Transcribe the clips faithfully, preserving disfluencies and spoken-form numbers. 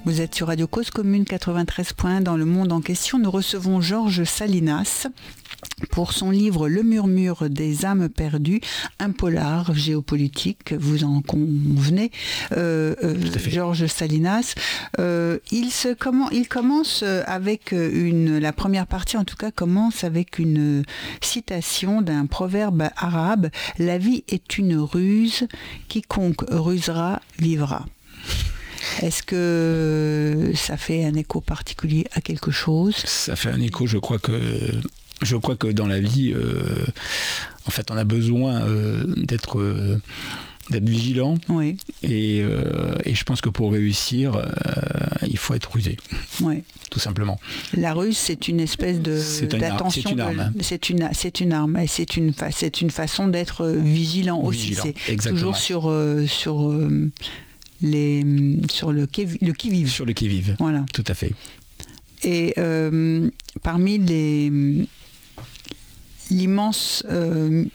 Vous êtes sur Radio Cause Commune quatre-vingt-treize point un dans le monde en question. Nous recevons Georges Salinas pour son livre Le murmure des âmes perdues, un polar géopolitique, vous en convenez, euh, euh, Georges Salinas. Euh, il, se, comment, il commence avec une, la première partie en tout cas commence avec une citation d'un proverbe arabe: la vie est une ruse, quiconque rusera vivra. Est-ce que ça fait un écho particulier à quelque chose ? Ça fait un écho, je crois que je crois que dans la vie, euh, en fait, on a besoin euh, d'être euh, d'être vigilant. Oui. Et, euh, et je pense que pour réussir, euh, il faut être rusé. Oui. Tout simplement. La ruse, c'est une espèce de c'est d'attention. C'est une arme. De, c'est une c'est une arme. Et c'est une c'est une façon d'être vigilant aussi. Vigilant, c'est exactement. Toujours sur euh, sur euh, les sur le qui le qui vive. Sur le qui vive. Voilà. Tout à fait. Et euh, parmi les l'immense euh,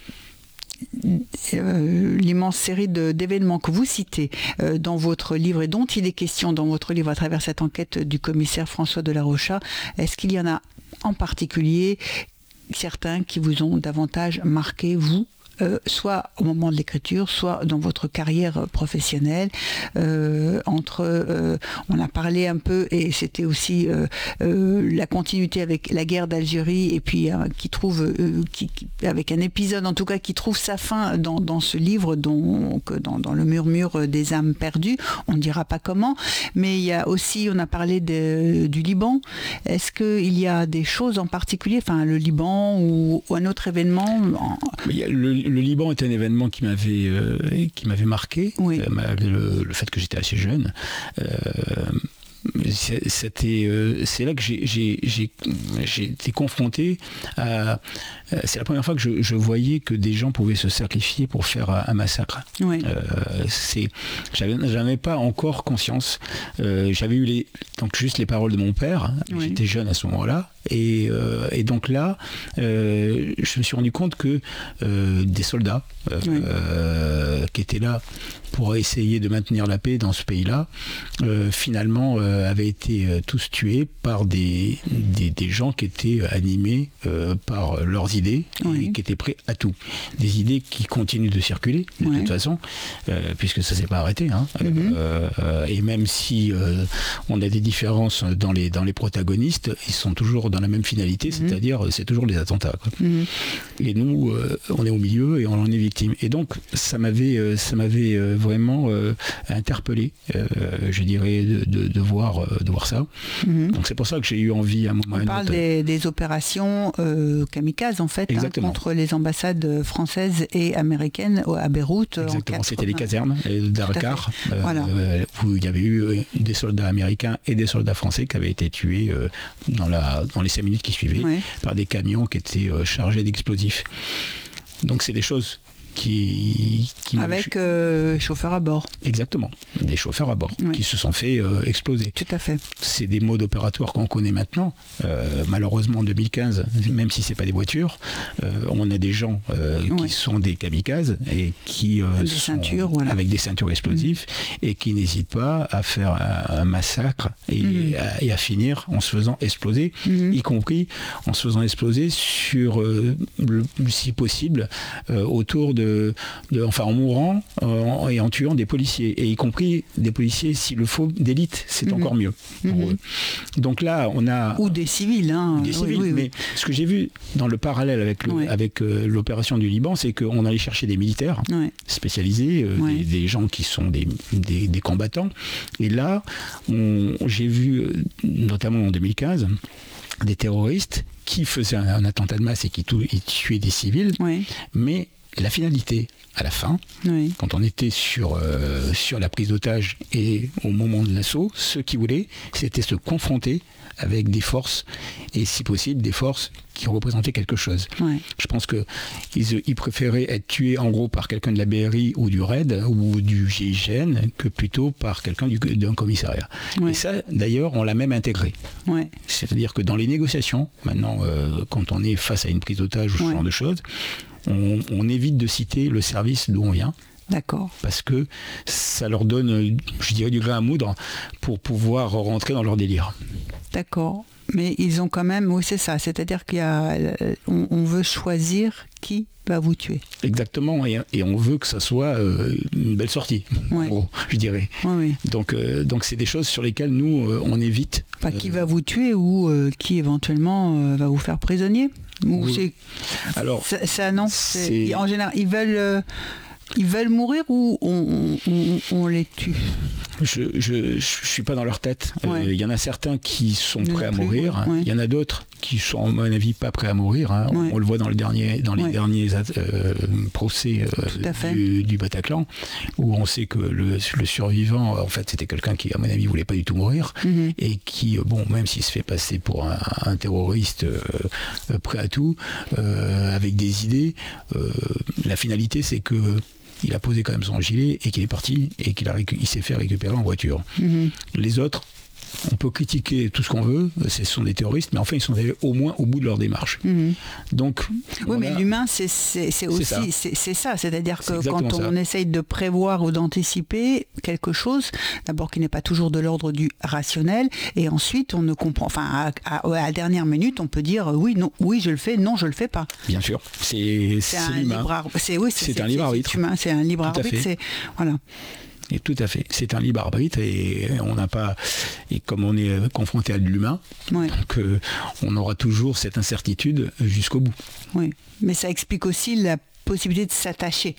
euh, l'immense série de, d'événements que vous citez euh, dans votre livre et dont il est question dans votre livre à travers cette enquête du commissaire François de la Rocha, est-ce qu'il y en a en particulier certains qui vous ont davantage marqué, vous, Euh, soit au moment de l'écriture, soit dans votre carrière professionnelle, euh, entre, euh, on a parlé un peu, et c'était aussi euh, euh, la continuité avec la guerre d'Algérie, et puis euh, qui trouve, euh, qui, qui, avec un épisode en tout cas, qui trouve sa fin dans, dans ce livre, donc, dans, dans le murmure des âmes perdues, on ne dira pas comment, mais il y a aussi, on a parlé de, du Liban. Est-ce qu'il y a des choses en particulier, enfin le Liban ou, ou un autre événement en... le, Le Liban est un événement qui m'avait, euh, qui m'avait marqué, oui. euh, malgré le, le fait que j'étais assez jeune. Euh, c'était, euh, c'est là que j'ai, j'ai, j'ai, j'ai été confronté à... C'est la première fois que je, je voyais que des gens pouvaient se sacrifier pour faire un massacre. Oui. Euh, c'est, j'avais, j'avais pas encore conscience. Euh, j'avais eu les, donc juste les paroles de mon père. Oui. J'étais jeune à ce moment-là. Et, euh, et donc là, euh, je me suis rendu compte que euh, des soldats euh, oui. euh, qui étaient là pour essayer de maintenir la paix dans ce pays-là, euh, finalement euh, avaient été euh, tous tués par des, des, des gens qui étaient animés euh, par leurs idées oui. et qui étaient prêts à tout. Des idées qui continuent de circuler de oui. toute façon, euh, puisque ça ne s'est pas arrêté. Hein. Mm-hmm. Euh, et même si euh, on a des différences dans les, dans les protagonistes, ils sont toujours dans la même finalité, mmh. c'est-à-dire c'est toujours les attentats. Quoi. Mmh. Et nous, euh, on est au milieu et on en est victime. Et donc, ça m'avait, euh, ça m'avait euh, vraiment euh, interpellé, euh, je dirais, de, de, de, voir, euh, de voir ça. Mmh. Donc c'est pour ça que j'ai eu envie à un moment. On parle des, des opérations euh, kamikazes, en fait, hein, contre les ambassades françaises et américaines à Beyrouth. Exactement, c'était les casernes d'Arkar, euh, voilà. euh, où il y avait eu des soldats américains et des soldats français qui avaient été tués euh, dans, la, dans les cinq minutes qui suivaient oui. par des camions qui étaient euh, chargés d'explosifs. Donc c'est des choses qui... qui Avec euh, chauffeurs à bord. Exactement, des chauffeurs à bord oui. qui se sont fait euh, exploser. Tout à fait. C'est des modes opératoires qu'on connaît maintenant. Euh, malheureusement en deux mille quinze, même si ce n'est pas des voitures, euh, on a des gens euh, oui. qui sont des kamikazes et qui euh, des sont ceintures, voilà. avec des ceintures explosives mmh. et qui n'hésitent pas à faire un, un massacre et, mmh. à, et à finir en se faisant exploser, mmh. y compris en se faisant exploser sur, euh, le, si possible, euh, autour de De, de, enfin en mourant euh, et en tuant des policiers, et y compris des policiers, s'il le faut, d'élite, c'est mmh. encore mieux pour mmh. eux. Donc là, on a... Ou des civils. Hein. Des civils, oui, oui, mais oui. ce que j'ai vu dans le parallèle avec, le, oui. avec euh, l'opération du Liban, c'est qu'on allait chercher des militaires oui. spécialisés, euh, oui. des, des gens qui sont des, des, des combattants, et là, on, j'ai vu, notamment en deux mille quinze, des terroristes qui faisaient un, un attentat de masse et qui tout, et tuaient des civils, oui. mais la finalité, à la fin, oui. quand on était sur, euh, sur la prise d'otage et au moment de l'assaut, ce qu'ils voulaient, c'était se confronter avec des forces, et si possible, des forces qui représentaient quelque chose. Ouais. Je pense qu'ils ils préféraient être tués en gros par quelqu'un de la B R I ou du R A I D ou du G I G N que plutôt par quelqu'un du, d'un commissariat. Ouais. Et ça, d'ailleurs, on l'a même intégré. Ouais. C'est-à-dire que dans les négociations, maintenant, euh, quand on est face à une prise d'otage ou ce ouais. genre de choses, on, on évite de citer le service d'où on vient. D'accord. Parce que ça leur donne, je dirais, du grain à moudre pour pouvoir rentrer dans leur délire. D'accord. Mais ils ont quand même, oui c'est ça, c'est-à-dire qu'il y a, on, on veut choisir qui va vous tuer. Exactement, et, et on veut que ça soit euh, une belle sortie, ouais. en gros, je dirais. Oui, oui. Donc, euh, donc c'est des choses sur lesquelles nous, euh, on évite. Pas qui va vous tuer ou euh, qui éventuellement euh, va vous faire prisonnier. Ou oui. c'est, Alors, ça, ça non, c'est, c'est... en général, ils veulent... Euh, Ils veulent mourir ou on, on, on les tue? Je ne suis pas dans leur tête. Il ouais. euh, y en a certains qui sont prêts à mourir. Il ouais. y en a d'autres qui sont, à mon avis, pas prêts à mourir. Hein. Ouais. On, on le voit dans, le dernier, dans les ouais. derniers euh, procès euh, du, du Bataclan, où on sait que le, le survivant, en fait, c'était quelqu'un qui, à mon avis, voulait pas du tout mourir, mm-hmm. et qui, bon, même s'il se fait passer pour un, un terroriste euh, prêt à tout, euh, avec des idées, euh, la finalité, c'est que il a posé quand même son gilet et qu'il est parti et qu'il a récu- il s'est fait récupérer en voiture. Mmh. Les autres, on peut critiquer tout ce qu'on veut, ce sont des terroristes, mais enfin ils sont allés au moins au bout de leur démarche. Mmh. Donc, oui, mais a... l'humain, c'est, c'est, c'est aussi c'est ça. C'est, c'est ça, c'est-à-dire que c'est quand on ça. essaye de prévoir ou d'anticiper quelque chose, d'abord qui n'est pas toujours de l'ordre du rationnel, et ensuite on ne comprend, enfin à, à, à la dernière minute, on peut dire oui, non, oui, je le fais, non, je le fais pas. Bien sûr, c'est, c'est, c'est un l'humain. Libre arbitre. C'est, oui, c'est, c'est, c'est un libre arbitre. C'est, humain, c'est un libre Tout arbitre. C'est, voilà. Et tout à fait, c'est un libre arbitre et on n'a pas, et comme on est confronté à de l'humain, ouais. donc euh, on aura toujours cette incertitude jusqu'au bout. Oui, mais ça explique aussi la possibilité de s'attacher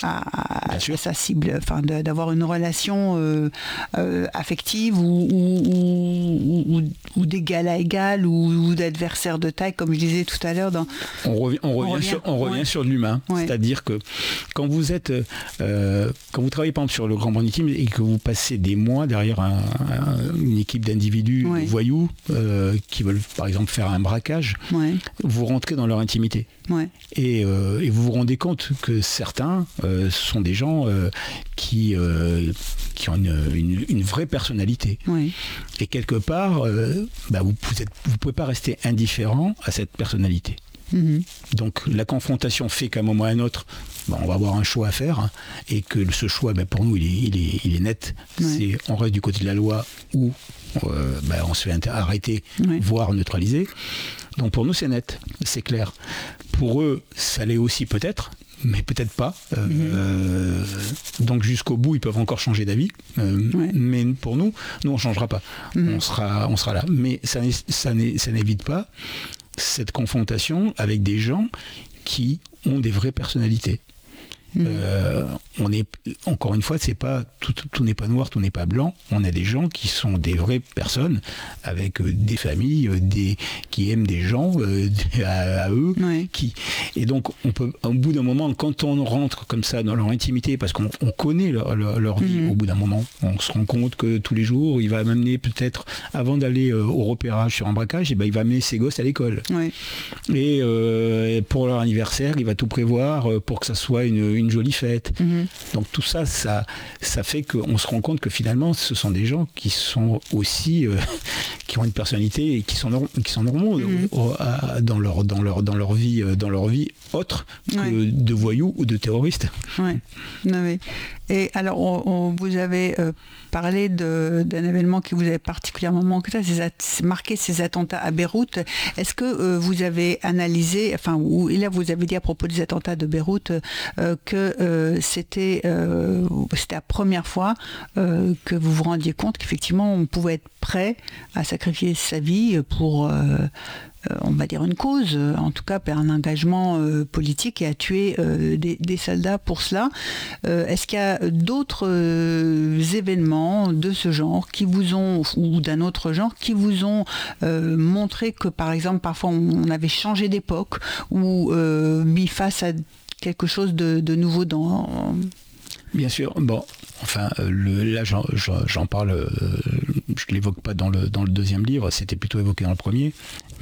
à, à, à sa cible, enfin de, d'avoir une relation euh, euh, affective ou, ou, ou, ou, ou d'égal à égal ou, ou d'adversaire de taille, comme je disais tout à l'heure. Dans... On revient, on revient, on revient, sur, on revient ouais. sur l'humain, ouais. c'est-à-dire que quand vous êtes, euh, quand vous travaillez par exemple sur le grand banditisme et que vous passez des mois derrière un, un, une équipe d'individus ouais. voyous euh, qui veulent par exemple faire un braquage, ouais. vous rentrez dans leur intimité. Ouais. Et, euh, et vous vous rendez compte que certains euh, sont des gens euh, qui, euh, qui ont une, une, une vraie personnalité. Oui. Et quelque part, euh, bah vous ne vous pouvez pas rester indifférent à cette personnalité. Mmh. Donc la confrontation fait qu'à un moment ou à un autre, bah, on va avoir un choix à faire, hein, et que ce choix, bah, pour nous, il est, il est, il est net. Oui. C'est on reste du côté de la loi ou euh, bah, on se fait inter- arrêter, oui. voire neutraliser. Donc pour nous, c'est net, c'est clair. Pour eux, ça l'est aussi peut-être, mais peut-être pas. Euh, mmh. euh, donc jusqu'au bout, ils peuvent encore changer d'avis. Euh, ouais. Mais pour nous, nous, on ne changera pas. Mmh. On sera, on sera là. Mais ça, ça, ça n'évite pas cette confrontation avec des gens qui ont des vraies personnalités. Mmh. Euh, on est, encore une fois, c'est pas tout, tout n'est pas noir, tout n'est pas blanc. On a des gens qui sont des vraies personnes avec euh, des familles, euh, des, qui aiment des gens euh, à, à eux. Oui. Qui, et donc, on peut, au bout d'un moment, quand on rentre comme ça dans leur intimité, parce qu'on on connaît leur, leur, leur vie, mmh. au bout d'un moment, on se rend compte que tous les jours, il va m'amener peut-être, avant d'aller euh, au repérage sur un braquage, et ben, il va amener ses gosses à l'école. Oui. Et euh, pour leur anniversaire, il va tout prévoir pour que ça soit une, une une jolie fête. Mmh. Donc tout ça, ça, ça fait qu'on se rend compte que finalement, ce sont des gens qui sont aussi, euh, qui ont une personnalité et qui sont, norm- qui sont normaux mmh. euh, dans, leur, dans, leur, dans, leur vie, dans leur vie autre que ouais. de voyous ou de terroristes. Oui. Oui. Et alors, on, on, vous avez euh, parlé de, d'un événement qui vous avait particulièrement marqué, c'est marqué ces attentats à Beyrouth. Est-ce que euh, vous avez analysé, enfin, ou, et là vous avez dit à propos des attentats de Beyrouth euh, que euh, c'était, euh, c'était la première fois euh, que vous vous rendiez compte qu'effectivement on pouvait être prêt à sacrifier sa vie pour... Euh, Euh, on va dire une cause, euh, en tout cas un engagement euh, politique, et à tuer euh, des, des soldats pour cela. Euh, est-ce qu'il y a d'autres euh, événements de ce genre qui vous ont, ou d'un autre genre, qui vous ont euh, montré que par exemple parfois on, on avait changé d'époque ou euh, mis face à quelque chose de, de nouveau dans... Bien sûr, bon, enfin, le, là j'en, j'en, j'en parle, euh, je ne l'évoque pas dans le, dans le deuxième livre, c'était plutôt évoqué dans le premier,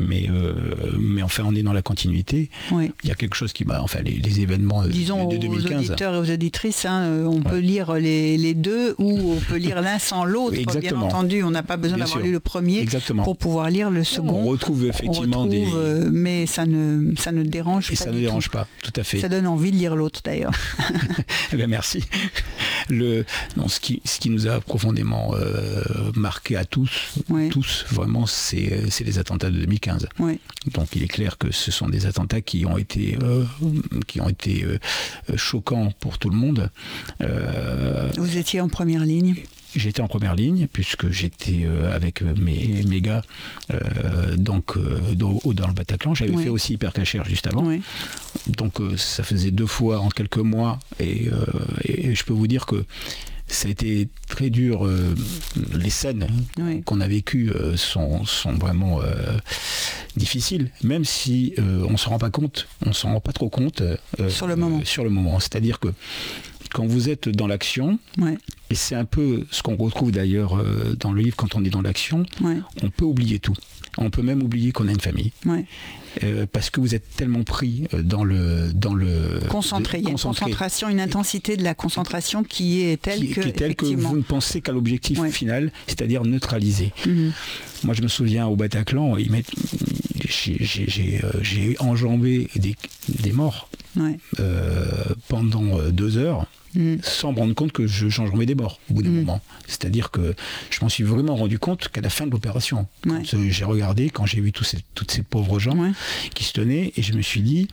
mais, euh, mais enfin, on est dans la continuité. Oui. Il y a quelque chose qui m'a... Enfin, les, les événements Disons de deux mille quinze... aux auditeurs et aux auditrices, hein, on ouais. peut lire les, les deux ou on peut lire l'un sans l'autre. Exactement. Bien entendu, on n'a pas besoin Bien d'avoir sûr. lu le premier Exactement. pour pouvoir lire le second. On retrouve effectivement on retrouve, des... Euh, mais ça ne, ça ne dérange et pas. Et ça ne dérange tout. pas, tout à fait. Ça donne envie de lire l'autre d'ailleurs. Eh bien, merci. Le, non, ce, qui, ce qui nous a profondément euh, marqué à tous, oui. tous vraiment, c'est, c'est les attentats de deux mille quinze. Oui. Donc il est clair que ce sont des attentats qui ont été, euh, qui ont été euh, choquants pour tout le monde. Euh, Vous étiez en première ligne. J'étais en première ligne puisque j'étais euh, avec mes, mes gars euh, donc, euh, dans, dans le Bataclan. J'avais oui. fait aussi Hypercacher juste avant. Oui. Donc euh, ça faisait deux fois en quelques mois et, euh, et je peux vous dire que ça a été très dur. Euh, les scènes oui. qu'on a vécues euh, sont, sont vraiment euh, difficiles, même si euh, on ne s'en rend pas compte, on ne s'en rend pas trop compte euh, sur le moment. Euh, sur le moment. C'est-à-dire que quand vous êtes dans l'action, ouais. et c'est un peu ce qu'on retrouve d'ailleurs euh, dans le livre, quand on est dans l'action, ouais. on peut oublier tout. On peut même oublier qu'on a une famille. Ouais. Euh, parce que vous êtes tellement pris dans le... Dans le concentré. Il y a une concentration, une intensité de la concentration qui est telle qui, que... Qui est telle que vous ne pensez qu'à l'objectif ouais. final, c'est-à-dire neutraliser. Mm-hmm. Moi, je me souviens au Bataclan, il met, j'ai, j'ai, j'ai, euh, j'ai enjambé des, des morts ouais. euh, pendant deux heures. Mmh. Sans me rendre compte que je, j'enjambais des morts au bout d'un mmh. moment. C'est-à-dire que je m'en suis vraiment rendu compte qu'à la fin de l'opération, ouais. quand euh, j'ai regardé, quand j'ai vu tous ces, tous ces pauvres gens ouais. qui se tenaient, et je me suis dit,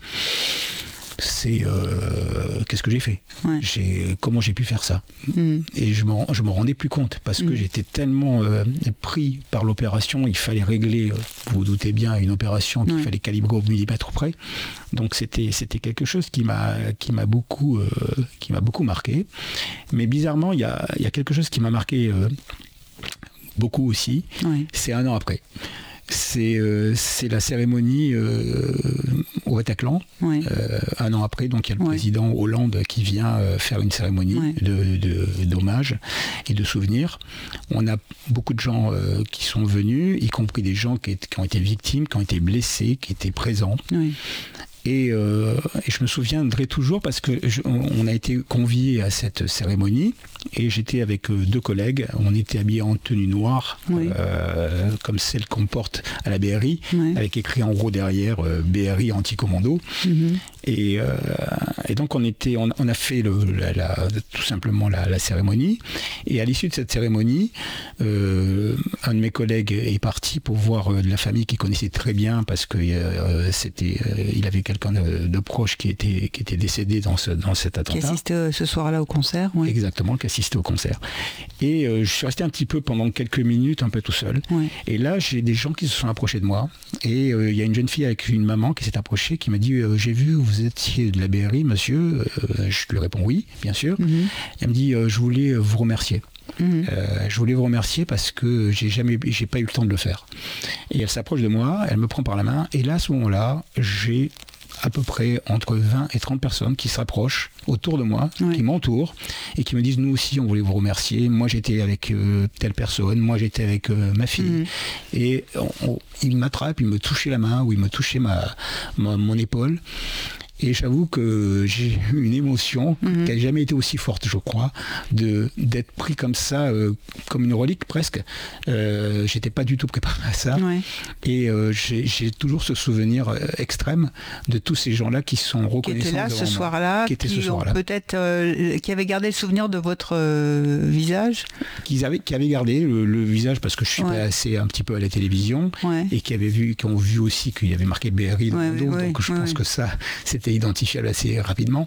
c'est euh, qu'est-ce que j'ai fait ouais. j'ai, comment j'ai pu faire ça mmh. et je ne me rendais plus compte parce que mmh. j'étais tellement euh, pris par l'opération. Il fallait régler, vous vous doutez bien, une opération qu'il ouais. fallait calibrer au millimètre près. Donc c'était, c'était quelque chose qui m'a, qui m'a beaucoup, euh, qui m'a beaucoup marqué. Mais bizarrement, il y a, y a quelque chose qui m'a marqué euh, beaucoup aussi. Ouais. C'est un an après. C'est, euh, c'est la cérémonie euh, au Bataclan, oui. euh, un an après. Donc il y a le oui. président Hollande qui vient euh, faire une cérémonie oui. de, de, d'hommage et de souvenirs. On a beaucoup de gens euh, qui sont venus, y compris des gens qui, qui ont été victimes, qui ont été blessés, qui étaient présents. Oui. Et, euh, et je me souviendrai toujours parce que je, on a été conviés à cette cérémonie et j'étais avec deux collègues. On était habillés en tenue noire, oui. euh, comme celle qu'on porte à la B R I, oui. avec écrit en gros derrière euh, B R I anti-commando. Mm-hmm. Et, euh, et donc on, était, on, on a fait le, la, la, tout simplement la, la cérémonie. Et à l'issue de cette cérémonie, euh, un de mes collègues est parti pour voir euh, de la famille qu'il connaissait très bien parce que euh, c'était, euh, il avait quelqu'un de, de proche qui était, qui était décédé dans, ce, dans cet attentat. Qui assistait ce soir-là au concert. Oui. Exactement, qui assistait au concert. Et euh, je suis resté un petit peu pendant quelques minutes, un peu tout seul. Oui. Et là, j'ai des gens qui se sont approchés de moi. Et il euh, y a une jeune fille avec une maman qui s'est approchée, qui m'a dit euh, « J'ai vu, vous étiez de la B R I, monsieur ?» euh, Je lui réponds « Oui, bien sûr. Mm-hmm. » Elle me dit euh, « Je voulais vous remercier. » Mmh. Euh, je voulais vous remercier parce que j'ai jamais, j'ai pas eu le temps de le faire. Et elle s'approche de moi, elle me prend par la main, et là, à ce moment-là, j'ai à peu près entre vingt et trente personnes qui s'approchent autour de moi, oui. qui m'entourent et qui me disent nous aussi on voulait vous remercier, moi j'étais avec euh, telle personne, moi j'étais avec euh, ma fille. Mmh. Et on, on, ils m'attrapent, ils me touchaient la main ou ils me touchaient ma, ma, mon épaule. Et j'avoue que j'ai eu une émotion mmh. qui n'a jamais été aussi forte, je crois, de, d'être pris comme ça, euh, comme une relique presque. Euh, j'étais pas du tout préparé à ça. Ouais. Et euh, j'ai, j'ai toujours ce souvenir euh, extrême de tous ces gens-là qui sont reconnaissants. Qui étaient là ce soir-là, qui, étaient qui ce soir-là. Peut-être, euh, qui avaient gardé le souvenir de votre euh, visage. Qui avaient, qui avaient gardé le, le visage parce que je suis ouais. passé un petit peu à la télévision ouais. et qui avaient vu, qui ont vu aussi qu'il y avait marqué B R I dans ouais, le dos. Ouais, donc ouais, je ouais, pense ouais. que ça, c'était identifiable assez rapidement.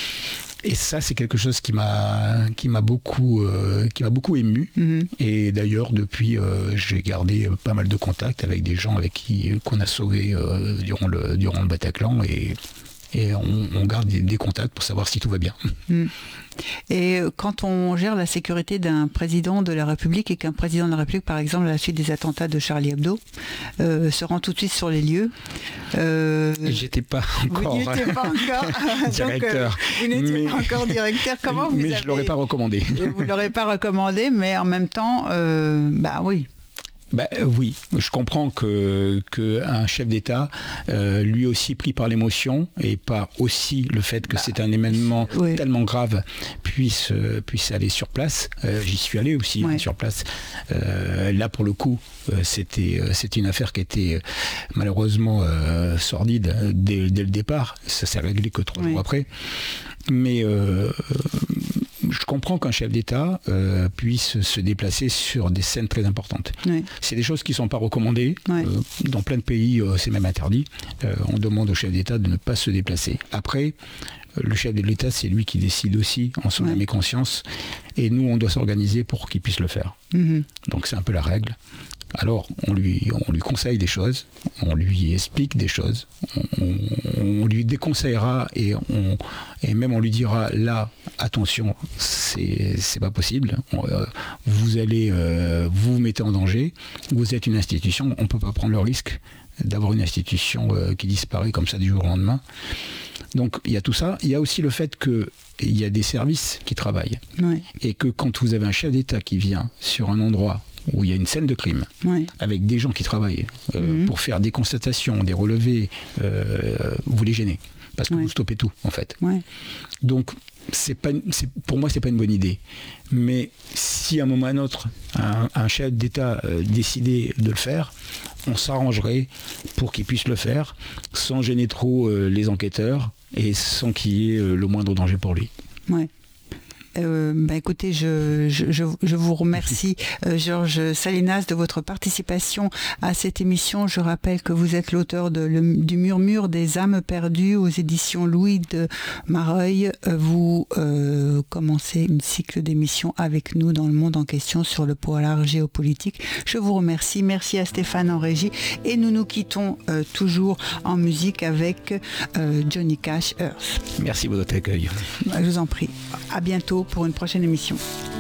Et ça, c'est quelque chose qui m'a, qui m'a beaucoup, euh, qui m'a beaucoup ému. Mm-hmm. Et d'ailleurs, depuis, euh, j'ai gardé pas mal de contacts avec des gens avec qui qu'on a sauvés euh, durant le durant le Bataclan et et on, on garde des, des contacts pour savoir si tout va bien. Mm. Et quand on gère la sécurité d'un président de la République et qu'un président de la République, par exemple, à la suite des attentats de Charlie Hebdo, euh, se rend tout de suite sur les lieux. Euh, J'étais pas encore, vous n'étiez pas encore directeur. Donc, euh, vous n'étiez mais, pas encore directeur. Comment vous Mais avez, je ne l'aurais pas recommandé. Vous ne l'aurez pas recommandé, mais en même temps, euh, bah oui. Bah, euh, oui, je comprends que qu'un chef d'État, euh, lui aussi pris par l'émotion et par aussi le fait que bah, c'est un événement oui. tellement grave, puisse, euh, puisse aller sur place. Euh, j'y suis allé aussi ouais. hein, sur place. Euh, là, pour le coup, euh, c'était, euh, c'était une affaire qui était euh, malheureusement euh, sordide dès, dès le départ. Ça s'est réglé que trois oui. jours après. Mais euh, je comprends qu'un chef d'État euh, puisse se déplacer sur des scènes très importantes. Oui. C'est des choses qui ne sont pas recommandées. Oui. Euh, dans plein de pays, euh, c'est même interdit. Euh, on demande au chef d'État de ne pas se déplacer. Après, euh, le chef de l'État, c'est lui qui décide aussi, en son âme et conscience. Et nous, on doit s'organiser pour qu'il puisse le faire. Mm-hmm. Donc c'est un peu la règle. Alors, on lui, on lui conseille des choses, on lui explique des choses, on, on lui déconseillera et, on, et même on lui dira là, attention, c'est, c'est pas possible, on, euh, vous allez, euh, vous vous mettez en danger, vous êtes une institution, on peut pas prendre le risque d'avoir une institution euh, qui disparaît comme ça du jour au lendemain. Donc il y a tout ça, il y a aussi le fait que il y a des services qui travaillent oui. et que quand vous avez un chef d'État qui vient sur un endroit où il y a une scène de crime, oui. avec des gens qui travaillent euh, mmh. pour faire des constatations, des relevés, euh, vous les gênez, parce que oui. vous stoppez tout, en fait. Oui. Donc, c'est pas, c'est, pour moi, c'est pas une bonne idée. Mais si à un moment ou à un autre, un, un chef d'État euh, décidait de le faire, on s'arrangerait pour qu'il puisse le faire, sans gêner trop euh, les enquêteurs, et sans qu'il y ait euh, le moindre danger pour lui. Ouais. Euh, bah écoutez, je, je, je vous remercie, euh, Georges Salinas, de votre participation à cette émission. Je rappelle que vous êtes l'auteur de, le, du Murmure des âmes perdues aux éditions Louis de Mareuil. Vous euh, commencez une cycle d'émissions avec nous dans le monde en question sur le polar géopolitique. Je vous remercie. Merci à Stéphane en régie. Et nous nous quittons euh, toujours en musique avec euh, Johnny Cash, Earth. Merci pour votre accueil. Je vous en prie. À bientôt pour une prochaine émission.